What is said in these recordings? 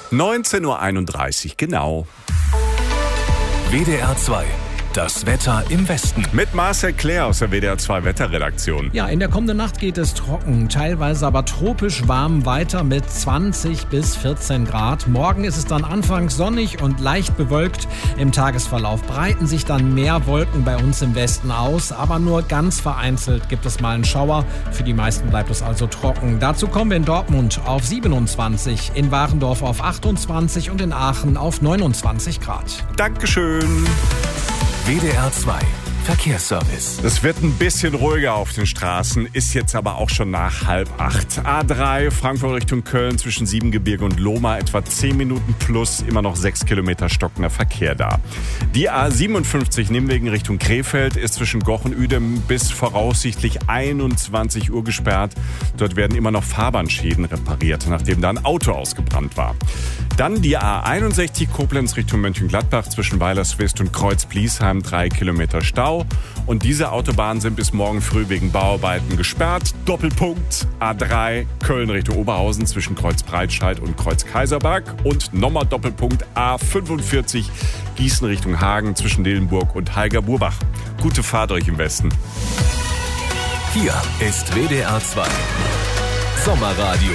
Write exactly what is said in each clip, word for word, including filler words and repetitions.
neunzehn Uhr einunddreißig, genau. W D R zwei. Das Wetter im Westen. Mit Marcel Claire aus der W D R zwei Wetterredaktion. Ja, in der kommenden Nacht geht es trocken, teilweise aber tropisch warm weiter mit zwanzig bis vierzehn Grad. Morgen ist es dann anfangs sonnig und leicht bewölkt. Im Tagesverlauf breiten sich dann mehr Wolken bei uns im Westen aus, aber nur ganz vereinzelt gibt es mal einen Schauer. Für die meisten bleibt es also trocken. Dazu kommen wir in Dortmund auf siebenundzwanzig, in Warendorf auf achtundzwanzig und in Aachen auf neunundzwanzig Grad. Dankeschön. W D R zwei Verkehrsservice. Es wird ein bisschen ruhiger auf den Straßen, ist jetzt aber auch schon nach halb acht. A drei, Frankfurt Richtung Köln zwischen Siebengebirge und Lohmar, etwa zehn Minuten plus, immer noch sechs Kilometer stockender Verkehr da. Die A siebenundfünfzig Nimwegen Richtung Krefeld ist zwischen Goch und Uedem bis voraussichtlich einundzwanzig Uhr gesperrt. Dort werden immer noch Fahrbahnschäden repariert, nachdem da ein Auto ausgebrannt war. Dann die A einundsechzig Koblenz Richtung Mönchengladbach zwischen Weilerswist und Kreuz-Bliesheim, drei Kilometer Stau. Und diese Autobahnen sind bis morgen früh wegen Bauarbeiten gesperrt. Doppelpunkt A drei Köln Richtung Oberhausen zwischen Kreuz-Breitscheid und Kreuz-Kaiserberg. Und nochmal Doppelpunkt A fünfundvierzig Gießen Richtung Hagen zwischen Dillenburg und Heiger-Burbach. Gute Fahrt euch im Westen. Hier ist W D R zwei Sommerradio.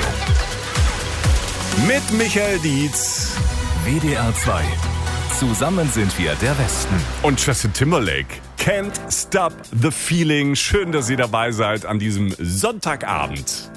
Mit Michael Dietz. W D R zwei. Zusammen sind wir der Westen. Und Justin Timberlake. Can't Stop the Feeling. Schön, dass ihr dabei seid an diesem Sonntagabend.